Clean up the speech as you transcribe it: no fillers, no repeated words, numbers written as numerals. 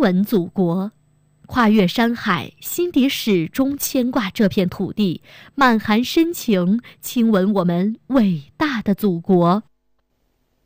吻祖国。跨越山海，心底始终牵挂这片土地，满含深情，亲吻我们伟大的祖国。